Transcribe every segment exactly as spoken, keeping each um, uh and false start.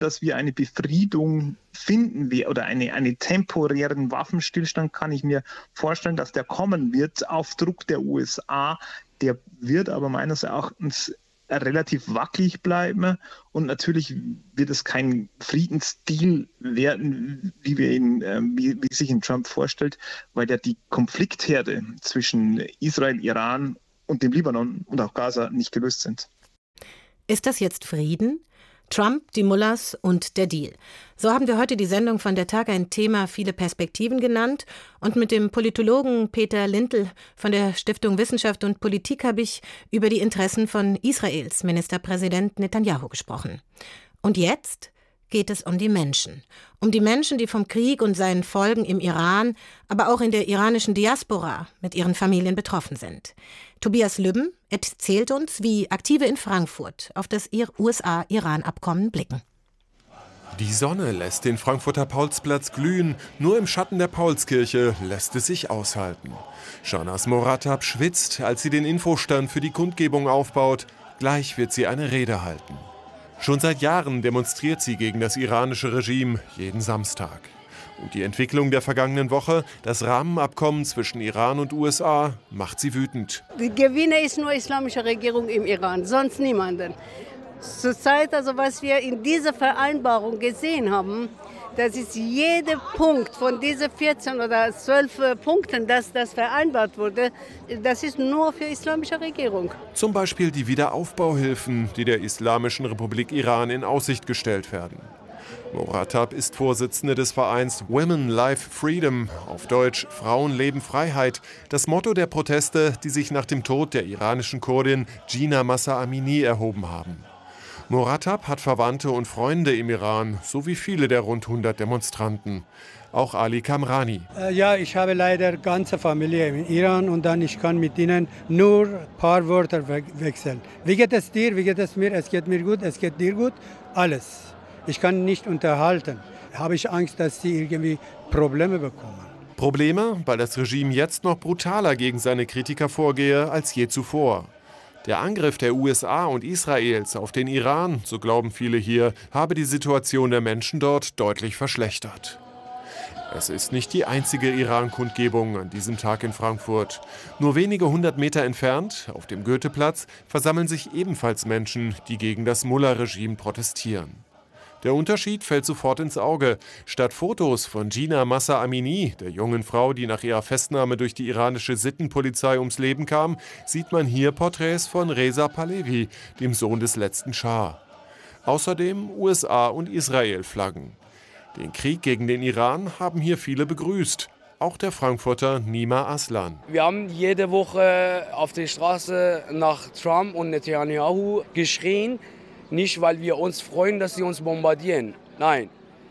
dass wir eine Befriedung finden wir oder eine, einen temporären Waffenstillstand kann ich mir vorstellen, dass der kommen wird auf Druck der U S A. Der wird aber meines Erachtens relativ wackelig bleiben und natürlich wird es kein Friedensdeal werden, wie, wir ihn, wie, wie sich ihn Trump vorstellt, weil ja die Konfliktherde zwischen Israel, Iran und dem Libanon und auch Gaza nicht gelöst sind. Ist das jetzt Frieden? Trump, die Mullahs und der Deal. So haben wir heute die Sendung von der Tag ein Thema viele Perspektiven genannt. Und mit dem Politologen Peter Lintl von der Stiftung Wissenschaft und Politik habe ich über die Interessen von Israels Ministerpräsident Netanyahu gesprochen. Und jetzt geht es um die Menschen. Um die Menschen, die vom Krieg und seinen Folgen im Iran, aber auch in der iranischen Diaspora mit ihren Familien betroffen sind. Tobias Lübben erzählt uns, wie Aktive in Frankfurt auf das U S A-Iran-Abkommen blicken. Die Sonne lässt den Frankfurter Paulsplatz glühen. Nur im Schatten der Paulskirche lässt es sich aushalten. Shahnaz Morattab schwitzt, als sie den Infostand für die Kundgebung aufbaut. Gleich wird sie eine Rede halten. Schon seit Jahren demonstriert sie gegen das iranische Regime, jeden Samstag. Und die Entwicklung der vergangenen Woche, das Rahmenabkommen zwischen Iran und U S A, macht sie wütend. Die Gewinner ist nur islamische Regierung im Iran, sonst niemanden. Zurzeit, also was wir in dieser Vereinbarung gesehen haben, das ist jeder Punkt von diesen vierzehn oder zwölf Punkten, dass das vereinbart wurde, das ist nur für islamische Regierung. Zum Beispiel die Wiederaufbauhilfen, die der Islamischen Republik Iran in Aussicht gestellt werden. Morattab ist Vorsitzende des Vereins Women Life Freedom, auf Deutsch Frauen leben Freiheit, das Motto der Proteste, die sich nach dem Tod der iranischen Kurdin Jina Mahsa Amini erhoben haben. Morattab hat Verwandte und Freunde im Iran, so wie viele der rund hundert Demonstranten. Auch Ali Kamrani. Äh, ja, ich habe leider ganze Familie im Iran und dann ich kann mit ihnen nur ein paar Wörter we wechseln. Wie geht es dir, wie geht es mir, es geht mir gut, es geht dir gut, alles. Ich kann nicht unterhalten. Habe ich Angst, dass sie irgendwie Probleme bekommen. Probleme, weil das Regime jetzt noch brutaler gegen seine Kritiker vorgehe als je zuvor. Der Angriff der U S A und Israels auf den Iran, so glauben viele hier, habe die Situation der Menschen dort deutlich verschlechtert. Es ist nicht die einzige Iran-Kundgebung an diesem Tag in Frankfurt. Nur wenige hundert Meter entfernt, auf dem Goetheplatz, versammeln sich ebenfalls Menschen, die gegen das Mullah-Regime protestieren. Der Unterschied fällt sofort ins Auge. Statt Fotos von Jina Mahsa Amini, der jungen Frau, die nach ihrer Festnahme durch die iranische Sittenpolizei ums Leben kam, sieht man hier Porträts von Reza Pahlavi, dem Sohn des letzten Schah. Außerdem U S A- und Israel-Flaggen. Den Krieg gegen den Iran haben hier viele begrüßt. Auch der Frankfurter Nima Aslan. Wir haben jede Woche auf der Straße nach Trump und Netanyahu geschrien. Nicht, weil wir uns freuen, dass sie uns bombardieren. Nein,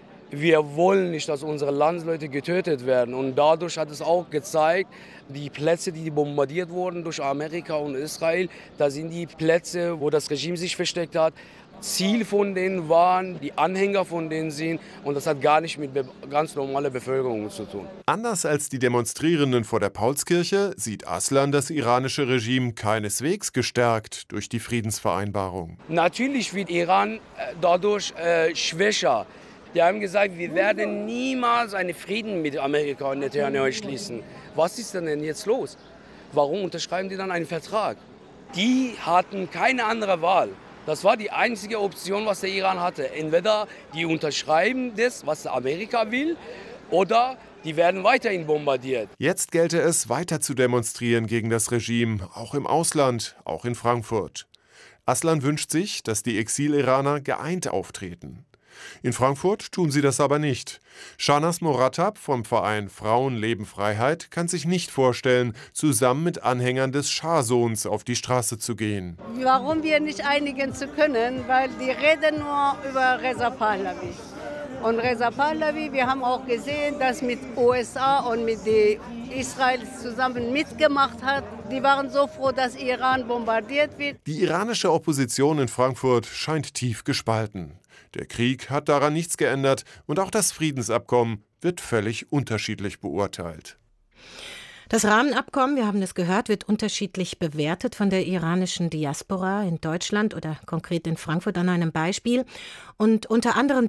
wir wollen nicht, dass unsere Landsleute getötet werden. Und dadurch hat es auch gezeigt, die Plätze, die bombardiert wurden durch Amerika und Israel, da sind die Plätze, wo das Regime sich versteckt hat. Ziel von denen waren, die Anhänger von denen sind. Und das hat gar nicht mit ganz normaler Bevölkerung zu tun. Anders als die Demonstrierenden vor der Paulskirche sieht Aslan das iranische Regime keineswegs gestärkt durch die Friedensvereinbarung. Natürlich wird Iran dadurch äh, schwächer. Die haben gesagt, wir werden niemals einen Frieden mit Amerika und Netanyahu schließen. Was ist denn jetzt los? Warum unterschreiben die dann einen Vertrag? Die hatten keine andere Wahl. Das war die einzige Option, was der Iran hatte. Entweder die unterschreiben das, was Amerika will, oder die werden weiterhin bombardiert. Jetzt gelte es, weiter zu demonstrieren gegen das Regime, auch im Ausland, auch in Frankfurt. Aslan wünscht sich, dass die Exil-Iraner geeint auftreten. In Frankfurt tun sie das aber nicht. Shahnaz Morattab vom Verein Frauen leben Freiheit kann sich nicht vorstellen, zusammen mit Anhängern des Schah-Sohns auf die Straße zu gehen. Warum wir nicht einigen zu können, weil die reden nur über Reza Pahlavi. Und Reza Pahlavi, wir haben auch gesehen, dass mit U S A und mit Israel zusammen mitgemacht hat. Die waren so froh, dass Iran bombardiert wird. Die iranische Opposition in Frankfurt scheint tief gespalten. Der Krieg hat daran nichts geändert und auch das Friedensabkommen wird völlig unterschiedlich beurteilt. Das Rahmenabkommen, wir haben es gehört, wird unterschiedlich bewertet von der iranischen Diaspora in Deutschland oder konkret in Frankfurt an einem Beispiel. Und unter anderem